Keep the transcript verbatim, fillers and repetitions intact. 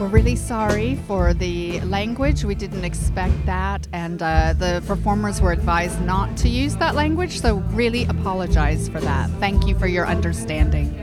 really sorry for the language. We didn't expect that, and uh, the performers were advised not to use that language, so really apologize for that. Thank you for your understanding.